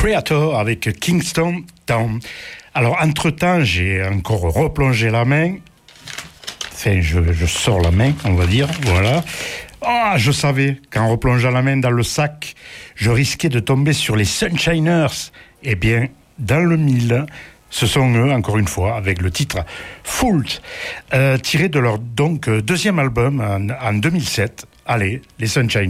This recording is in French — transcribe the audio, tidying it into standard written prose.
Creator avec Kingston Town. Alors, entre-temps, j'ai encore replongé la main. Enfin, je sors la main, on va dire, voilà. Ah, je savais qu'en replongeant la main dans le sac, je risquais de tomber sur les Sunshiners. Eh bien, dans le mille, ce sont eux, encore une fois, avec le titre Fooled, tiré de leur donc deuxième album en 2007. Allez, les Sunshiners.